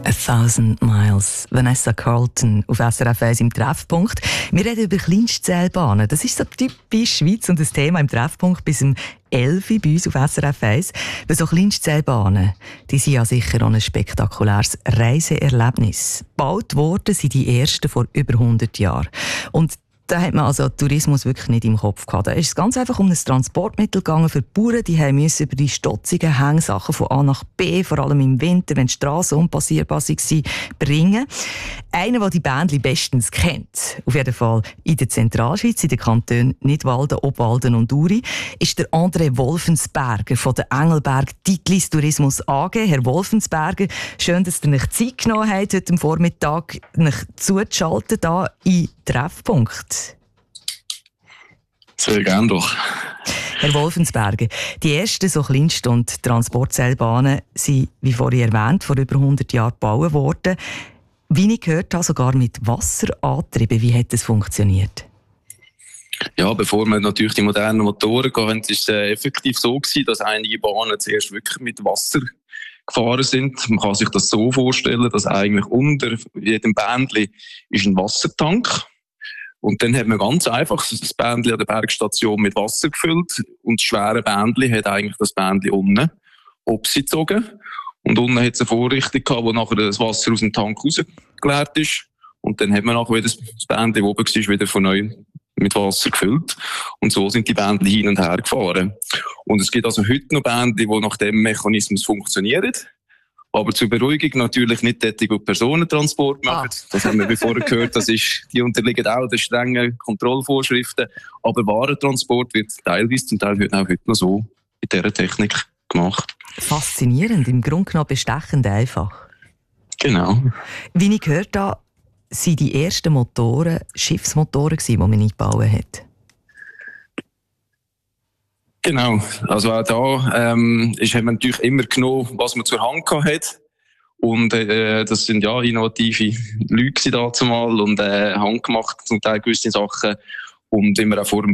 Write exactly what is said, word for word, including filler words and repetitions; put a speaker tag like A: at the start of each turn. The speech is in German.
A: A Thousand Miles. Vanessa Carlton auf S R F eins im Treffpunkt. Wir reden über Kleinstseilbahnen. Das ist so typisch Schweiz und das Thema im Treffpunkt bis um elf Uhr bei uns auf S R F eins. Weil so Kleinstseilbahnen, die sind ja sicher auch ein spektakuläres Reiseerlebnis. Gebaut worden sind die ersten vor über hundert Jahren. Und da hat man also Tourismus wirklich nicht im Kopf gehabt. Da ist es ganz einfach um ein Transportmittel gegangen für die Bauern. Die mussten über die stotzigen Hängsachen von A nach B, vor allem im Winter, wenn die Strassen unpassierbar waren, bringen. Einer, der die Bändli bestens kennt, auf jeden Fall in der Zentralschweiz, in den Kantonen Nidwalden, Obwalden und Uri, ist der André Wolfensberger von der Engelberg Titlis Tourismus A G. Herr Wolfensberger, schön, dass ihr euch Zeit genommen habt, heute Vormittag euch zuzuschalten, hier in Treffpunkt.
B: Sehr gerne doch.
A: Herr Wolfensberger, die ersten so Kleinst- und Transportseilbahnen sind, wie vorhin erwähnt, vor über hundert Jahren gebaut worden. Wie ich gehört habe, sogar mit Wasser angetrieben. Wie hat das funktioniert?
B: Ja, bevor wir natürlich die modernen Motoren hatten, war es äh, effektiv so gewesen, dass einige Bahnen zuerst wirklich mit Wasser gefahren sind. Man kann sich das so vorstellen, dass eigentlich unter jedem Bändli ist ein Wassertank. Und dann hat man ganz einfach das Bändli an der Bergstation mit Wasser gefüllt und das schwere Bändli hat eigentlich das Bändli unten abgezogen. Und unten hat es eine Vorrichtung gehabt, wo nachher das Wasser aus dem Tank rausgeleert ist. Und dann hat man nachher wieder das Bändli, das oben war, wieder von neu mit Wasser gefüllt. Und so sind die Bändli hin und her gefahren. Und es gibt also heute noch Bändli, die nach diesem Mechanismus funktionieren. Aber zur Beruhigung natürlich nicht tätig und Personentransport machen. Ah. Das haben wir wie vorher gehört. Das ist, die unterliegen auch den strengen Kontrollvorschriften. Aber Warentransport wird teilweise, zum Teil auch heute noch so mit dieser Technik gemacht.
A: Faszinierend, im Grunde genommen bestechend einfach.
B: Genau.
A: Wie ich gehört habe, waren die ersten Motoren Schiffsmotoren, die man eingebaut hat.
B: Genau, also auch da ähm, ist, hat man natürlich immer genommen, was man zur Hand hat. Und äh, das sind ja innovative Leute da zumal und äh, handgemacht zum Teil gewisse Sachen. Und immer auch vor dem